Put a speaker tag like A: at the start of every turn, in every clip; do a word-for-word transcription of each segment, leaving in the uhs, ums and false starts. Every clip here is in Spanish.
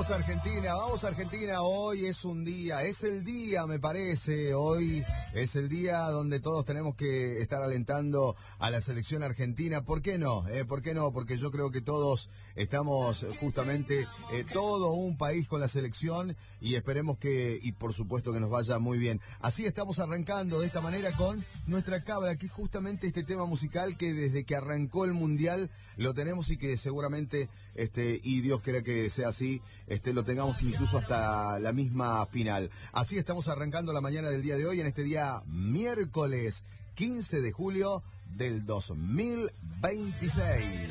A: Vamos a Argentina, vamos a Argentina. Hoy es un día, es el día, me parece. Hoy es el día donde todos tenemos que estar alentando a la selección argentina. ¿Por qué no? Eh, ¿Por qué no? Porque yo creo que todos estamos justamente, eh, todo un país con la selección y esperemos que, y por supuesto que nos vaya muy bien. Así estamos arrancando de esta manera con nuestra cabra, que es justamente este tema musical que desde que arrancó el Mundial lo tenemos y que seguramente, este, y Dios quiera que sea así, este, lo tengamos incluso hasta la misma final. Así estamos arrancando la mañana del día de hoy, en este día miércoles quince de julio del dos mil veintiséis.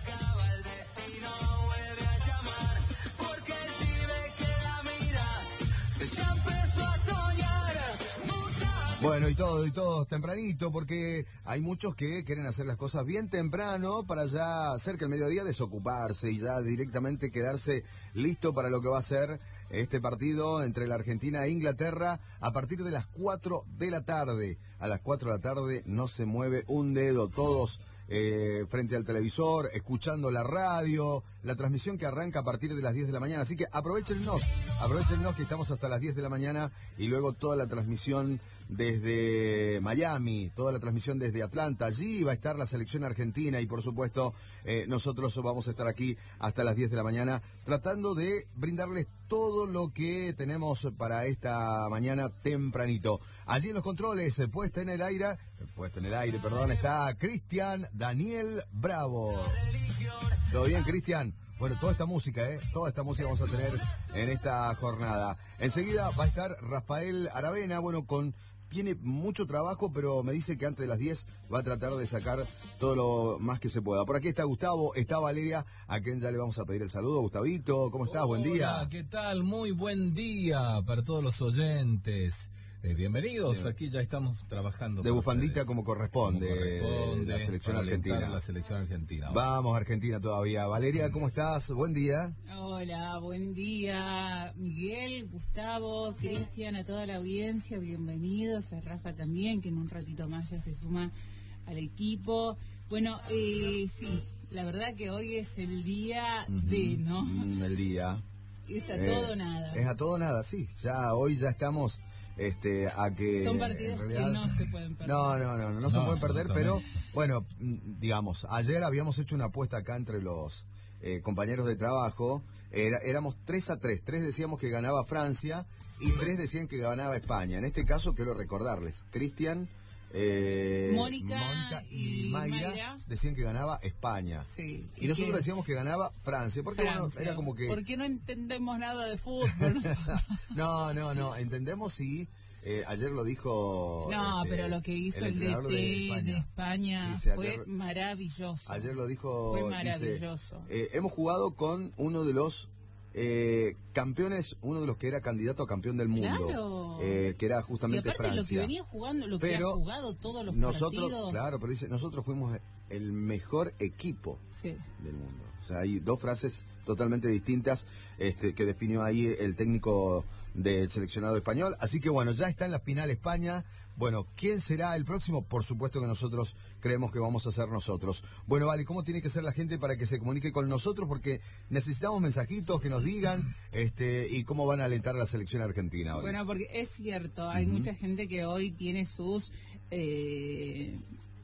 A: Bueno, y todo, y todo tempranito, porque hay muchos que quieren hacer las cosas bien temprano para ya cerca del mediodía desocuparse y ya directamente quedarse listo para lo que va a ser este partido entre la Argentina e Inglaterra a partir de las cuatro de la tarde. A las cuatro de la tarde no se mueve un dedo, todos eh, frente al televisor, escuchando la radio, la transmisión que arranca a partir de las diez de la mañana. Así que aprovéchennos, aprovéchennos que estamos hasta las diez de la mañana y luego toda la transmisión desde Miami, toda la transmisión desde Atlanta. Allí va a estar la selección argentina y por supuesto eh, nosotros vamos a estar aquí hasta las diez de la mañana tratando de brindarles todo lo que tenemos para esta mañana tempranito. Allí en los controles, puesta en el aire, puesta en el aire, perdón, está Cristian Daniel Bravo. ¿Todo bien, Cristian? Bueno, toda esta música, ¿eh? Toda esta música vamos a tener en esta jornada. Enseguida va a estar Rafael Aravena, bueno, con... Tiene mucho trabajo, pero me dice que antes de las diez va a tratar de sacar todo lo más que se pueda. Por aquí está Gustavo, está Valeria, a quien ya le vamos a pedir el saludo. Gustavito, ¿cómo estás?
B: Hola,
A: buen día.
B: ¿Qué tal? Muy buen día para todos los oyentes. Eh, bienvenidos, Bien. Aquí ya estamos trabajando.
A: De bufandita como corresponde,
B: como corresponde,
A: la selección argentina.
B: La selección argentina.
A: Vamos, Argentina todavía. Valeria, ¿cómo estás? Buen día.
C: Hola, buen día, Miguel, Gustavo, Cristian, a toda la audiencia, bienvenidos, a Rafa también, que en un ratito más ya se suma al equipo. Bueno, eh, sí, la verdad que hoy es el día uh-huh. de, ¿no?
A: Mm, el día.
C: Es a
A: eh,
C: todo nada.
A: Es a todo nada, sí. Ya hoy ya estamos... Este, a que
C: son partidos realidad, que no se pueden perder.
A: No, no, no, no, no se pueden perder, pero bueno, digamos, ayer habíamos hecho una apuesta acá entre los eh, compañeros de trabajo, Era, éramos tres a tres, tres decíamos que ganaba Francia y tres decían que ganaba España. En este caso quiero recordarles, Cristian, eh,
C: Mónica,
A: Mónica y, y Mayra,
C: Mayra
A: decían que ganaba España.
C: Sí,
A: y, y nosotros que... decíamos que ganaba Francia, porque
C: Francia.
A: Bueno, era como que...
C: ¿Por qué no entendemos nada de fútbol?
A: no, no, no, entendemos sí. Eh, ayer lo dijo...
C: No,
A: este,
C: pero lo que hizo el, el D T de España, de España sí, sí, fue ayer, maravilloso.
A: Ayer lo dijo...
C: Fue maravilloso.
A: Dice, eh, hemos jugado con uno de los eh, campeones, uno de los que era candidato a campeón del mundo.
C: Claro.
A: Eh, que era justamente
C: y aparte
A: Francia.
C: Lo que venía jugando, lo
A: pero
C: que ha jugado todos los
A: nosotros,
C: partidos.
A: Claro, pero dice, nosotros fuimos el mejor equipo
C: sí.
A: del mundo. O sea, hay dos frases totalmente distintas este, que definió ahí el técnico del seleccionado español. Así que bueno, ya está en la final España. Bueno, ¿quién será el próximo? Por supuesto que nosotros creemos que vamos a ser nosotros. Bueno, vale, ¿cómo tiene que ser la gente para que se comunique con nosotros? Porque necesitamos mensajitos que nos digan este y cómo van a alentar a la selección argentina hoy.
C: Bueno, porque es cierto, hay uh-huh. mucha gente que hoy tiene sus... Eh,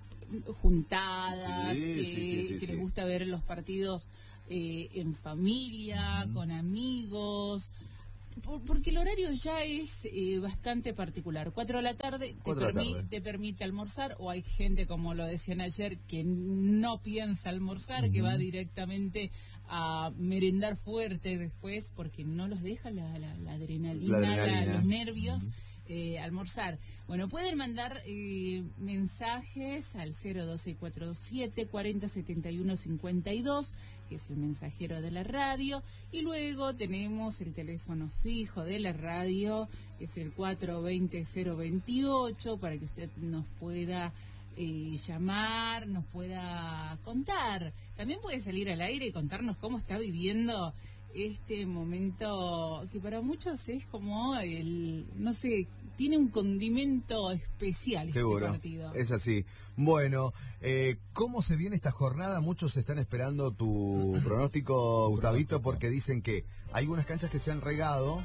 C: juntadas,
A: sí,
C: que,
A: sí, sí, sí,
C: que
A: sí.
C: les gusta ver los partidos eh, en familia, uh-huh. con amigos, por, porque el horario ya es eh, bastante particular. Cuatro de la tarde, te,
A: Cuatro de la
C: permi-
A: tarde
C: te permite almorzar, o hay gente, como lo decían ayer, que no piensa almorzar, uh-huh. que va directamente a merendar fuerte después, porque no los deja la, la, la adrenalina,
A: la adrenalina.
C: La, los nervios. Uh-huh. Eh, almorzar. Bueno, pueden mandar eh, mensajes al cero doce cuatro siete cuarenta setenta y uno cincuenta y dos, que es el mensajero de la radio, y luego tenemos el teléfono fijo de la radio, que es el cuatro veinte cero veintiocho, para que usted nos pueda eh, llamar, nos pueda contar. También puede salir al aire y contarnos cómo está viviendo este momento que para muchos es como el, no sé, tiene un condimento especial
A: Seguro,
C: este partido.
A: Es así. Bueno, eh, ¿cómo se viene esta jornada? Muchos están esperando tu pronóstico, Gustavito, porque dicen que hay algunas canchas que se han regado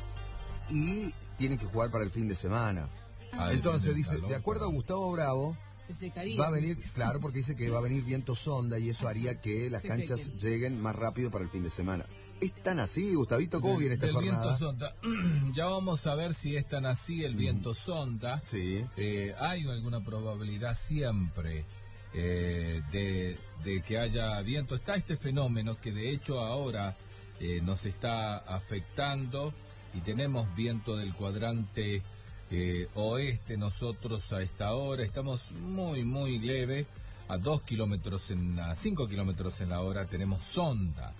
A: y tienen que jugar para el fin de semana.
C: Ah,
A: Entonces dice, de acuerdo a Gustavo Bravo,
C: se secaría.
A: va a venir, claro, porque dice que va a venir viento sonda y eso haría que las
C: se
A: canchas
C: sequen.
A: lleguen más rápido para el fin de semana. ¿Es tan así, Gustavito? ¿Cómo
B: Del-
A: viene esta
B: del
A: jornada?
B: viento sonda. Ya vamos a ver si es tan así el viento sonda.
A: Sí.
B: Eh, hay alguna probabilidad siempre eh, de, de que haya viento. Está este fenómeno que de hecho ahora eh, nos está afectando y tenemos viento del cuadrante eh, oeste. Nosotros a esta hora estamos muy muy leve, a dos kilómetros en a cinco kilómetros en la hora tenemos sonda.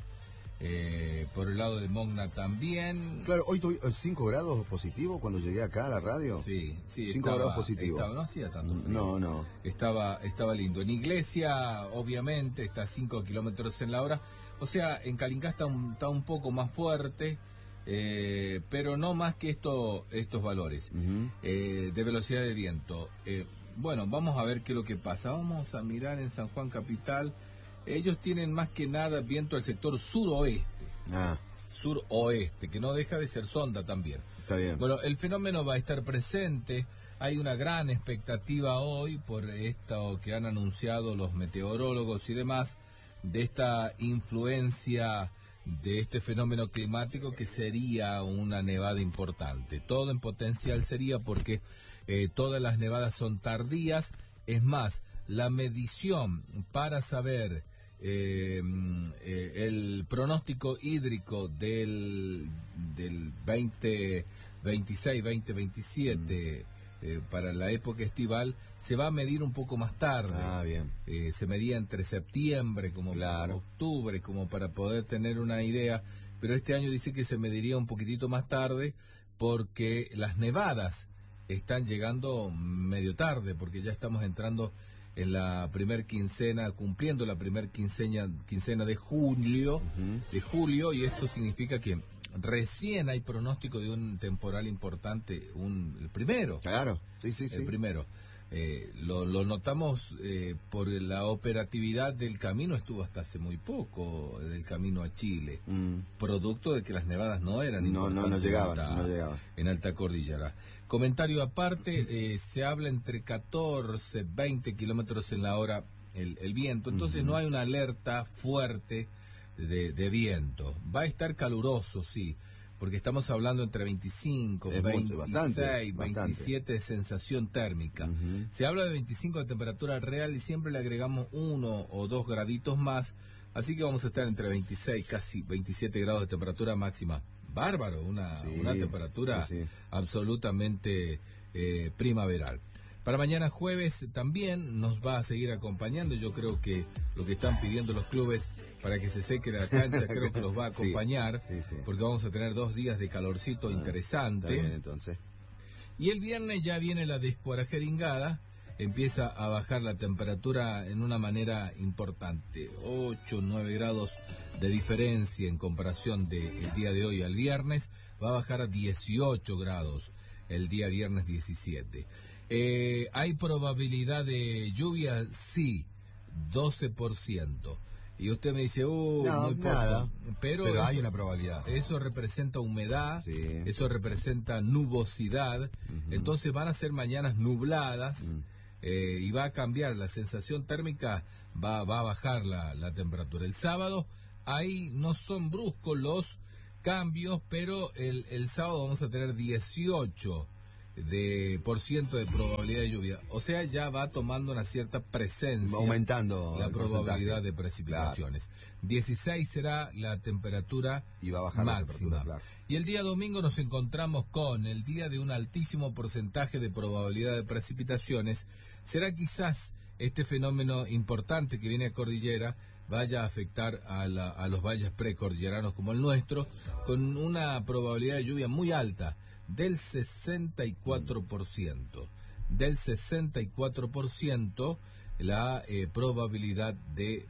B: Eh, por el lado de Mogna también.
A: Claro, hoy tuve cinco grados positivo cuando llegué acá a la radio.
B: Sí, sí.
A: cinco
B: estaba-
A: grados positivo.
B: estaba- no hacía tanto frío.
A: No, no.
B: Estaba, estaba lindo. En Iglesia, obviamente, está a cinco kilómetros en la hora. O sea, en Calincá está un, está un poco más fuerte, eh, pero no más que esto, estos valores
A: Ujú.
B: eh, de velocidad de viento. Eh, bueno, vamos a ver qué es lo que pasa. Vamos a mirar en San Juan Capital. Ellos tienen más que nada viento al sector suroeste.
A: Ah,
B: Suroeste, que no deja de ser sonda también.
A: está bien.
B: Bueno, el fenómeno va a estar presente. Hay una gran expectativa hoy por esto que han anunciado los meteorólogos y demás, de esta influencia de este fenómeno climático que sería una nevada importante. Todo en potencial sería porque eh, todas las nevadas son tardías. Es más, la medición para saber eh, eh, el pronóstico hídrico del, del veinte veintiséis, veinte veintisiete eh, para la época estival se va a medir un poco más tarde.
A: Ah, bien.
B: Eh, se medía entre septiembre como
A: Claro.
B: octubre como para poder tener una idea, pero este año dice que se mediría un poquitito más tarde porque las nevadas están llegando medio tarde, porque ya estamos entrando en la primer quincena, cumpliendo la primer quincena, quincena de julio,
A: Ujú.
B: de julio, y esto significa que recién hay pronóstico de un temporal importante, un, el primero,
A: Claro, sí, sí, sí.
B: el primero. Eh, lo, lo notamos eh, por la operatividad del camino, estuvo hasta hace muy poco, del camino a Chile,
A: Mm.
B: producto de que las nevadas no eran
A: No, no, no
B: importantes
A: llegaban,
B: en alta-
A: no llegaban.
B: en alta cordillera. Comentario aparte, eh, se habla entre catorce, veinte kilómetros en la hora el, el viento, entonces no hay una alerta fuerte de, de viento. Va a estar caluroso, sí, porque estamos hablando entre veinticinco,
A: Es mucho,
B: veintiséis,
A: bastante, bastante.
B: veintisiete de sensación térmica.
A: Ujú.
B: Se habla de veinticinco de temperatura real y siempre le agregamos uno o dos graditos más, así que vamos a estar entre veintiséis, casi veintisiete grados de temperatura máxima. Bárbaro, una,
A: Sí,
B: una temperatura
A: sí, sí.
B: absolutamente eh, primaveral. Para mañana jueves también nos va a seguir acompañando. Yo creo que lo que están pidiendo los clubes para que se seque la cancha, creo que los va a
A: Sí,
B: acompañar,
A: sí, sí.
B: porque vamos a tener dos días de calorcito
A: Está
B: interesante.
A: bien, entonces.
B: Y el viernes ya viene la descuarajeringada, empieza a bajar la temperatura en una manera importante, ocho, nueve grados de diferencia en comparación del día de hoy al viernes, va a bajar a dieciocho grados el día viernes diecisiete. Eh, ¿Hay probabilidad de lluvia? Sí, doce por ciento. Y usted me dice, uh,
A: No,
B: muy poco.
A: nada,
B: Pero,
A: pero hay
B: eso-
A: una probabilidad.
B: eso representa humedad,
A: Sí.
B: eso representa nubosidad, entonces van a ser mañanas nubladas
A: Mm.
B: eh, y va a cambiar la sensación térmica, va, va a bajar la, la temperatura. El sábado, ahí no son bruscos los cambios, pero el, el sábado vamos a tener dieciocho de por ciento de probabilidad de lluvia, o sea, ya va tomando una cierta presencia,
A: Va aumentando
B: la
A: el
B: probabilidad
A: porcentaje.
B: de precipitaciones. dieciséis será la temperatura
A: Y va a bajar la
B: máxima.
A: temperatura, claro.
B: Y el día domingo nos encontramos con el día de un altísimo porcentaje de probabilidad de precipitaciones. Será quizás este fenómeno importante que viene a cordillera vaya a afectar a, la- a los valles precordilleranos como el nuestro, con una probabilidad de lluvia muy alta, del sesenta y cuatro por ciento. Del sesenta y cuatro por ciento la eh, probabilidad de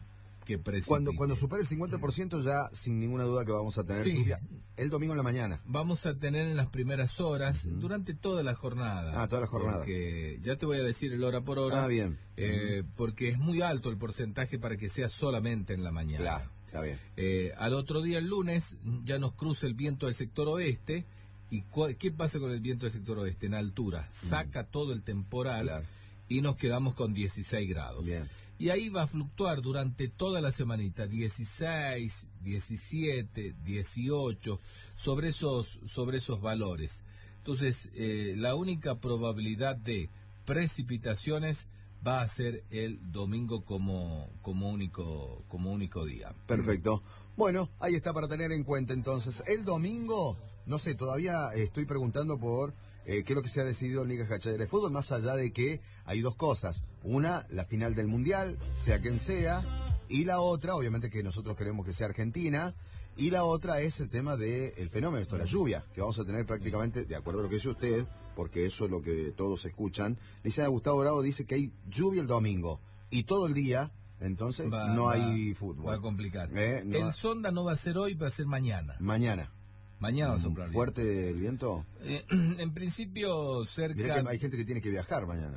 B: que precipite.
A: Cuando, cuando supere el cincuenta por ciento ya sin ninguna duda que vamos a tener
B: sí.
A: lluvia el domingo en la mañana.
B: Vamos a tener en las primeras horas, uh-huh. durante toda la jornada.
A: Ah, toda la jornada.
B: Porque ya te voy a decir el hora por hora.
A: Ah, bien.
B: Eh, uh-huh. Porque es muy alto el porcentaje para que sea solamente en la mañana.
A: Claro, está bien.
B: Eh, al otro día, el lunes, ya nos cruza el viento del sector oeste. ¿Y qué pasa con el viento del sector oeste? En altura, saca uh-huh. todo el temporal claro. y nos quedamos con dieciséis grados.
A: Bien.
B: Y ahí va a fluctuar durante toda la semanita, dieciséis, diecisiete, dieciocho, sobre esos, sobre esos valores. Entonces, eh, la única probabilidad de precipitaciones va a ser el domingo como, como, único, como único día.
A: Perfecto. Bueno, ahí está para tener en cuenta entonces. El domingo, no sé, todavía estoy preguntando por... Eh, ¿Qué es lo que se ha decidido en Liga Cachallera de Fútbol? Más allá de que hay dos cosas. Una, la final del Mundial, sea quien sea. Y la otra, obviamente que nosotros queremos que sea Argentina. Y la otra es el tema del fenómeno, esto, la lluvia, que vamos a tener prácticamente, de acuerdo a lo que dice usted, porque eso es lo que todos escuchan. Dice Gustavo Bravo, dice que hay lluvia el domingo. Y todo el día, entonces,
B: va,
A: no
B: va,
A: hay fútbol.
B: Va a complicar.
A: Eh, no
B: el
A: va...
B: sonda no va a ser hoy, va a ser mañana.
A: Mañana.
B: Mañana va a soplar.
A: ¿Fuerte el viento?
B: Eh, en principio, cerca...
A: Mirá que hay gente que tiene que viajar mañana.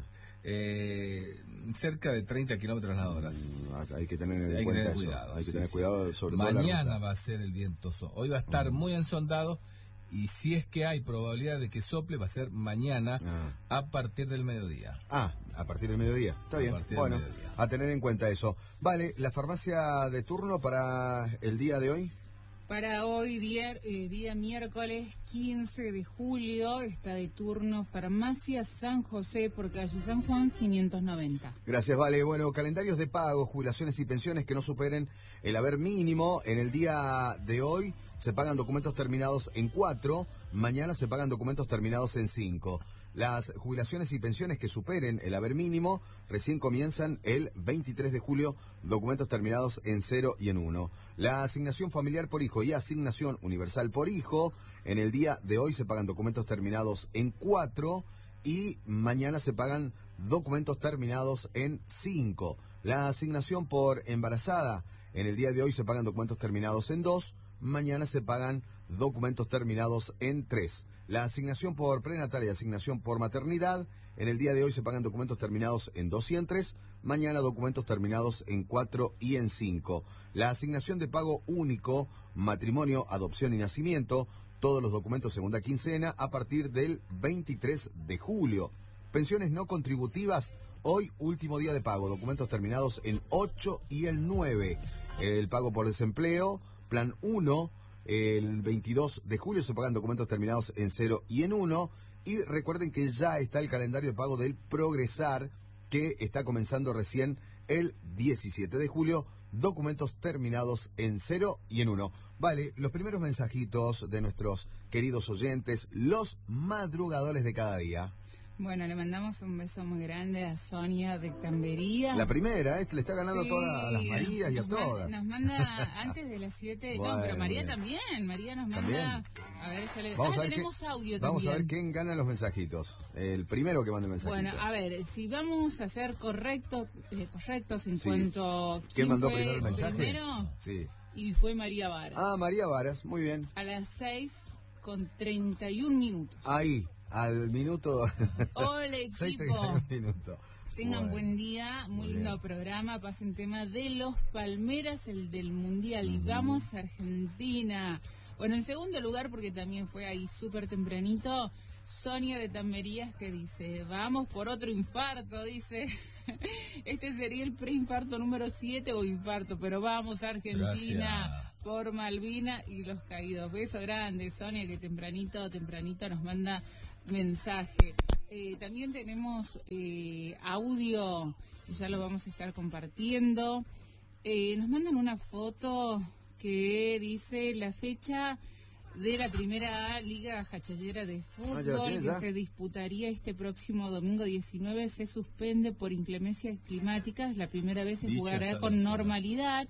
B: Eh, cerca de treinta kilómetros la hora.
A: Mm, hay que tener en
B: hay
A: cuenta
B: que tener
A: eso.
B: Cuidado,
A: hay que
B: sí,
A: tener
B: sí.
A: cuidado sobre todo
B: mañana
A: la ruta.
B: Va a ser el viento. So Hoy va a estar mm. muy ensondado y si es que hay probabilidad de que sople, va a ser mañana ah. a partir del mediodía.
A: Ah, a partir del mediodía. Está a bien. Bueno, a tener en cuenta eso. Vale, ¿la farmacia de turno para el día de hoy?
C: Para hoy, día, eh, día miércoles quince de julio, está de turno Farmacia San José por calle San Juan quinientos noventa.
A: Gracias, Vale. Bueno, calendarios de pago, jubilaciones y pensiones que no superen el haber mínimo. En el día de hoy se pagan documentos terminados en cuatro, mañana se pagan documentos terminados en cinco. Las jubilaciones y pensiones que superen el haber mínimo recién comienzan el veintitrés de julio, documentos terminados en cero y en uno. La asignación familiar por hijo y asignación universal por hijo, en el día de hoy se pagan documentos terminados en cuatro y mañana se pagan documentos terminados en cinco. La asignación por embarazada, en el día de hoy se pagan documentos terminados en dos, mañana se pagan documentos terminados en tres. La asignación por prenatal y asignación por maternidad, en el día de hoy se pagan documentos terminados en dos y en tres, mañana documentos terminados en cuatro y en cinco. La asignación de pago único, matrimonio, adopción y nacimiento, todos los documentos segunda quincena a partir del veintitrés de julio. Pensiones no contributivas, hoy último día de pago, documentos terminados en ocho y el nueve. El pago por desempleo, plan uno, el veintidós de julio se pagan documentos terminados en cero y en uno. Y recuerden que ya está el calendario de pago del Progresar, que está comenzando recién el diecisiete de julio, documentos terminados en cero y en uno. Vale, los primeros mensajitos de nuestros queridos oyentes, los madrugadores de cada día.
C: Bueno, le mandamos un beso muy grande a Sonia de Tambería.
A: La primera, este le está ganando
C: sí,
A: a todas las Marías y a todas.
C: Nos manda antes de las siete, bueno, no, pero María bien. también, María nos manda...
A: ¿También?
C: A ver, ya le...
A: Vamos
C: ah,
A: a ver
C: tenemos
A: qué,
C: audio
A: Vamos
C: también.
A: a ver quién gana los mensajitos. El primero que mande mensajito.
C: Bueno, a ver, si vamos a ser correcto, eh, correctos en sí. cuanto...
A: ¿Quién, ¿Quién mandó primero el mensaje?
C: Primero,
A: sí.
C: Y fue María Varas.
A: Ah, María Varas, muy bien.
C: A las seis con treinta y un minutos.
A: Ahí. Al minuto.
C: Hola, equipo.
A: Minuto.
C: Tengan bueno. buen día, muy, muy lindo bien. programa. Pasen tema de los Palmeras, el del Mundial. Uh-huh. Y vamos a Argentina. Bueno, en segundo lugar, porque también fue ahí súper tempranito, Sonia de Tamberías, que dice: vamos por otro infarto, dice. Este sería el preinfarto número siete o infarto, pero vamos a Argentina. Gracias. Por Malvina y los caídos. Beso grande, Sonia, que tempranito, tempranito nos manda mensaje. Eh, también tenemos eh, audio, y ya lo vamos a estar compartiendo. Eh, nos mandan una foto que dice la fecha de la primera Liga Jachallera de Fútbol, ah, que se disputaría este próximo domingo diecinueve, se suspende por inclemencias climáticas. La primera vez se Dicha jugará con normalidad.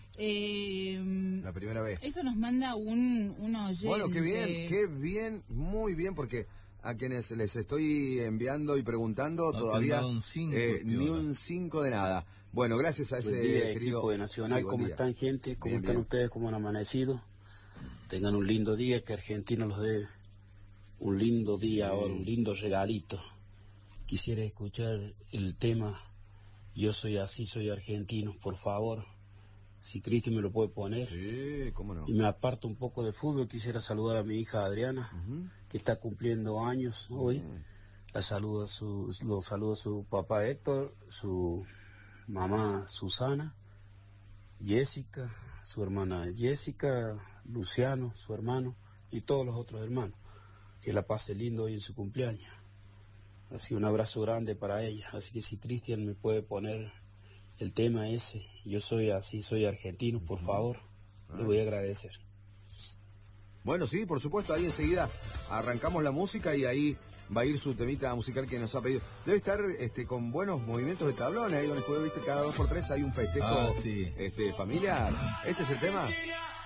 C: Eh,
A: la primera vez.
C: Eso nos manda un, un oyente.
A: Bueno, qué bien, qué bien, muy bien, porque a quienes les estoy enviando y preguntando no, todavía
B: un cinco,
A: eh, ni un cinco de nada. Bueno, gracias a ese
D: Buen día,
A: querido
D: equipo de Nacional.
A: Sí, buen
D: ¿Cómo
A: día.
D: están, gente? ¿Cómo
A: Bien,
D: están
A: bien.
D: ustedes? ¿Cómo han amanecido? Tengan un lindo día, que Argentina los dé un lindo día ahora, un lindo regalito. Quisiera escuchar el tema Yo soy así, soy argentino, por favor. Si Cristi me lo puede poner.
A: Sí, cómo no.
D: Y me aparto un poco de fútbol, quisiera saludar a mi hija Adriana,
A: Uh-huh.
D: que está cumpliendo años hoy.
A: Uh-huh.
D: La saluda su, lo saluda su papá Héctor, su mamá Susana, Jessica, su hermana Jessica, Luciano, su hermano, y todos los otros hermanos. Que la pase lindo hoy en su cumpleaños. Así un abrazo grande para ella. Así que si Cristian me puede poner el tema ese, Yo soy así, soy argentino, por favor, le voy a agradecer.
A: Bueno, sí, por supuesto, ahí enseguida arrancamos la música y ahí va a ir su temita musical que nos ha pedido. Debe estar este, con buenos movimientos de tablones, ahí donde juega, viste, cada dos por tres hay un festejo
B: Ah, sí.
A: este, familiar. ¿Este es el tema?